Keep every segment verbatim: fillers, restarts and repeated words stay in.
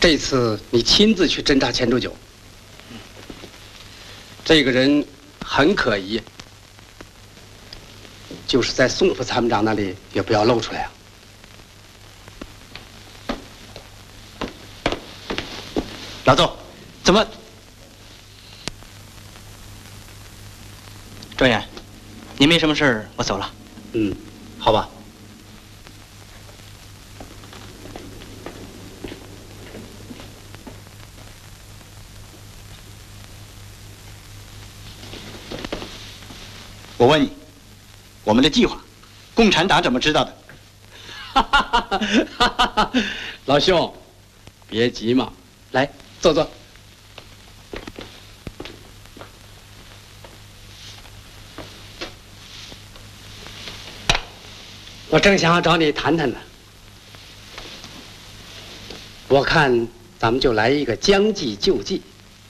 这次你亲自去侦查钱钟九，这个人很可疑，就是在宋副参谋长那里也不要露出来啊。 老总，怎么？专员，您没什么事儿，我走了。 嗯， 好吧。我问你，我们的计划，共产党怎么知道的？ 哈哈哈哈哈！老兄，别急嘛，来坐坐。我正想要找你谈谈呢。我看咱们就来一个将计就计。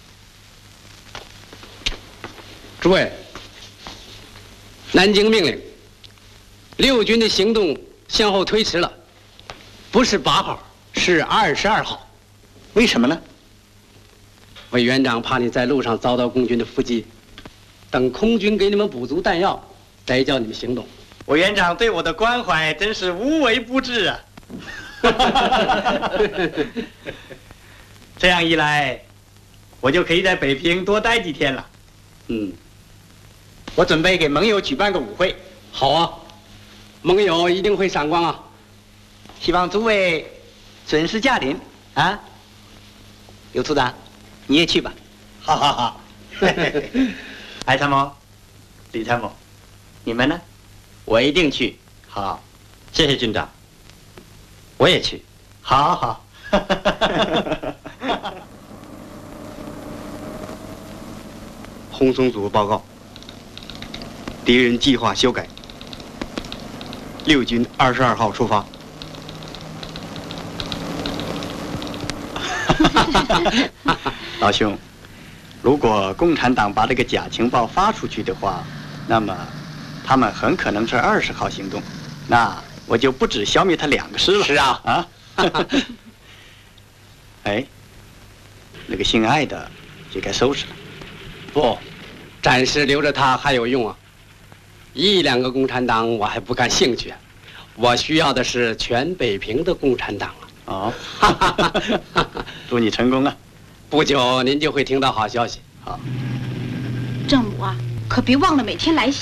诸位。南京命令，六军的行动向后推迟了，不是八号，是二十二号。 为什么呢？ 委员长怕你在路上遭到共军的伏击，等空军给你们补足弹药，再叫你们行动。 委员长对我的关怀真是无微不至啊！这样一来，我就可以在北平多待几天了。 嗯。 我准备给盟友举办个舞会。 好啊，盟友一定会赏光啊！ 希望诸位准时驾临啊！刘处长，你也去吧。好好好。艾参谋，李参谋，你们呢？ 我一定去。 好， 谢谢军长。我也去。 好好。 轰松组报告。敌人计划修改，六军二十二号出发。 老兄，如果共产党把这个假情报发出去的话，那么他们很可能是二十号行动，那我就不止消灭他两个师了。 是啊， 啊。哎，那个姓艾的就该收拾了。 不，暂时留着他还有用啊。一两个共产党我还不感兴趣，我需要的是全北平的共产党啊！哦，祝你成功啊！ 不久您就会听到好消息。 好， 郑武啊，可别忘了每天来袭。